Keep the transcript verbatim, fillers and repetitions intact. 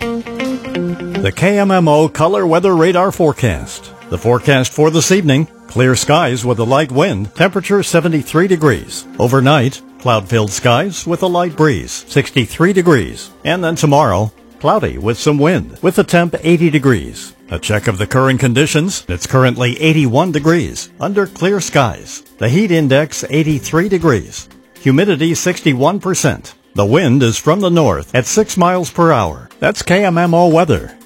The K M M O Color Weather Radar Forecast. The forecast for this evening: clear skies with a light wind, temperature seventy-three degrees. Overnight, cloud-filled skies with a light breeze, sixty-three degrees. And then tomorrow, cloudy with some wind, with a temp eighty degrees. A check of the current conditions: it's currently eighty-one degrees, under clear skies. The heat index eighty-three degrees. Humidity sixty-one percent. The wind is from the north at six miles per hour. That's K M M O weather.